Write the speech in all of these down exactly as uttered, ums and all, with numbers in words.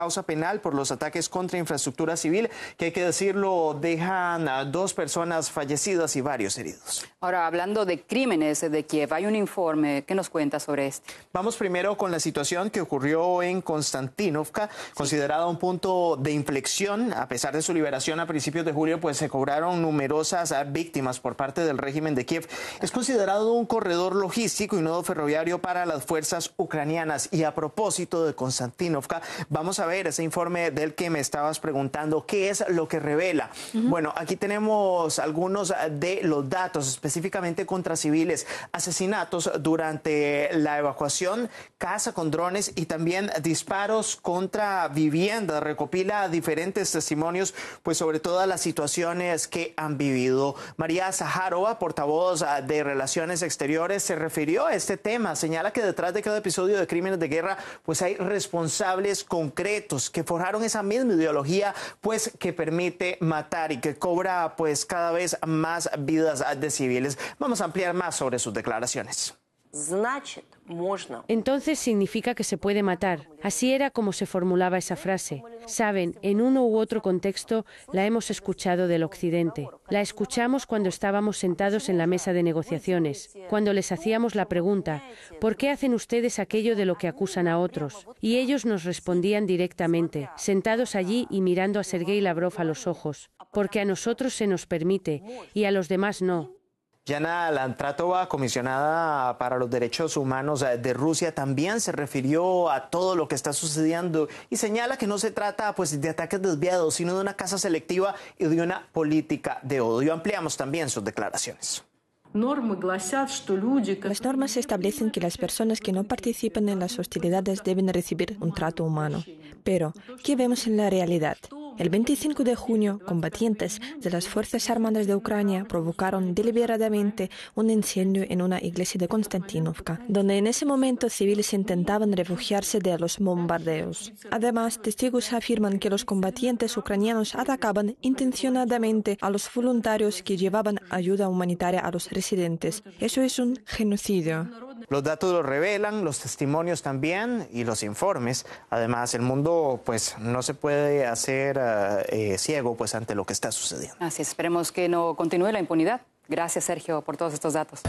Causa penal por los ataques contra infraestructura civil, que hay que decirlo, dejan a dos personas fallecidas y varios heridos. Ahora, hablando de crímenes de Kiev, hay un informe. ¿Qué nos cuenta sobre este? Vamos primero con la situación que ocurrió en Konstantinovka, sí. Considerada un punto de inflexión. A pesar de su liberación a principios de julio, pues se cobraron numerosas víctimas por parte del régimen de Kiev. Es considerado un corredor logístico y nodo ferroviario para las fuerzas ucranianas. Y a propósito de Konstantinovka, vamos a ver ese informe del que me estabas preguntando, ¿qué es lo que revela? Uh-huh. Bueno, aquí tenemos algunos de los datos, específicamente contra civiles, asesinatos durante la evacuación, caza con drones y también disparos contra viviendas. Recopila diferentes testimonios, pues sobre todas las situaciones que han vivido. María Zaharova, portavoz de Relaciones Exteriores, se refirió a este tema. Señala que detrás de cada episodio de crímenes de guerra, pues hay responsables concretos que forjaron esa misma ideología, pues que permite matar y que cobra pues cada vez más vidas de civiles. Vamos a ampliar más sobre sus declaraciones. Entonces significa que se puede matar. Así era como se formulaba esa frase. Saben, en uno u otro contexto la hemos escuchado del Occidente. La escuchamos cuando estábamos sentados en la mesa de negociaciones, cuando les hacíamos la pregunta, ¿por qué hacen ustedes aquello de lo que acusan a otros? Y ellos nos respondían directamente, sentados allí y mirando a Sergei Lavrov a los ojos, porque a nosotros se nos permite y a los demás no. Yana Lantratova, comisionada para los derechos humanos de Rusia, también se refirió a todo lo que está sucediendo y señala que no se trata pues, de ataques desviados, sino de una caza selectiva y de una política de odio. Ampliamos también sus declaraciones. Las normas establecen que las personas que no participan en las hostilidades deben recibir un trato humano. Pero, ¿qué vemos en la realidad? El veinticinco de junio, combatientes de las Fuerzas Armadas de Ucrania provocaron deliberadamente un incendio en una iglesia de Konstantinovka, donde en ese momento civiles intentaban refugiarse de los bombardeos. Además, testigos afirman que los combatientes ucranianos atacaban intencionadamente a los voluntarios que llevaban ayuda humanitaria a los residentes. Eso es un genocidio. Los datos lo revelan, los testimonios también y los informes. Además, el mundo pues no se puede hacer uh, eh, ciego pues ante lo que está sucediendo. Así es, esperemos que no continúe la impunidad. Gracias, Sergio, por todos estos datos.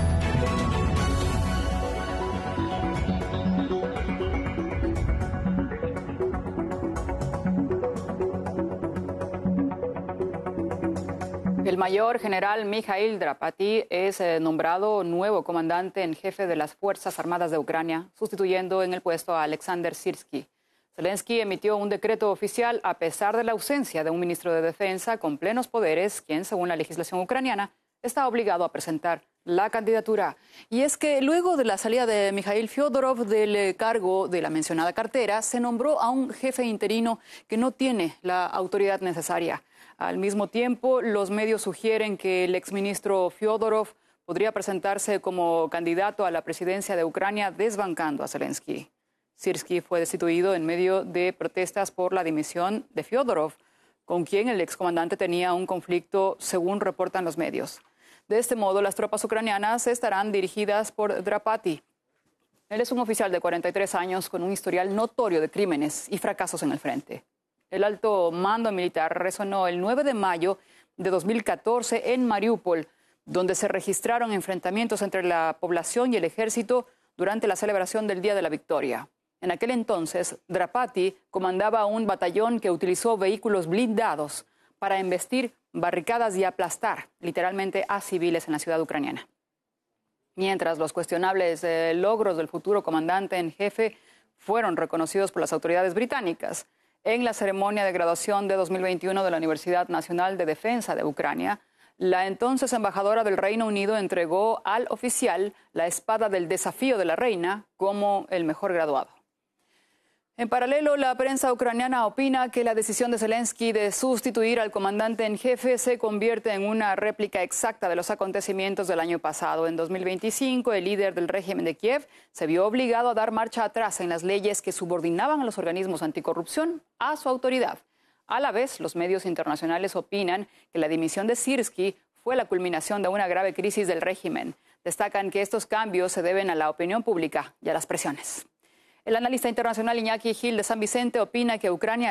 El mayor general Mikhail Drapati es eh, nombrado nuevo comandante en jefe de las Fuerzas Armadas de Ucrania, sustituyendo en el puesto a Alexander Sirski. Zelensky emitió un decreto oficial a pesar de la ausencia de un ministro de Defensa con plenos poderes, quien, según la legislación ucraniana, está obligado a presentar la candidatura. Y es que luego de la salida de Mikhail Fyodorov del cargo de la mencionada cartera, se nombró a un jefe interino que no tiene la autoridad necesaria. Al mismo tiempo, los medios sugieren que el exministro Fyodorov podría presentarse como candidato a la presidencia de Ucrania, desbancando a Zelensky. Sirski fue destituido en medio de protestas por la dimisión de Fyodorov, con quien el excomandante tenía un conflicto, según reportan los medios. De este modo, las tropas ucranianas estarán dirigidas por Drapati. Él es un oficial de cuarenta y tres años con un historial notorio de crímenes y fracasos en el frente. El alto mando militar resonó el nueve de mayo de dos mil catorce en Mariupol, donde se registraron enfrentamientos entre la población y el ejército durante la celebración del Día de la Victoria. En aquel entonces, Drapati comandaba un batallón que utilizó vehículos blindados para embestir barricadas y aplastar literalmente a civiles en la ciudad ucraniana. Mientras los cuestionables eh, logros del futuro comandante en jefe fueron reconocidos por las autoridades británicas, en la ceremonia de graduación de dos mil veintiuno de la Universidad Nacional de Defensa de Ucrania, la entonces embajadora del Reino Unido entregó al oficial la espada del desafío de la reina como el mejor graduado. En paralelo, la prensa ucraniana opina que la decisión de Zelensky de sustituir al comandante en jefe se convierte en una réplica exacta de los acontecimientos del año pasado. En dos mil veinticinco, el líder del régimen de Kiev se vio obligado a dar marcha atrás en las leyes que subordinaban a los organismos anticorrupción a su autoridad. A la vez, los medios internacionales opinan que la dimisión de Sirski fue la culminación de una grave crisis del régimen. Destacan que estos cambios se deben a la opinión pública y a las presiones. El analista internacional Iñaki Gil de San Vicente opina que Ucrania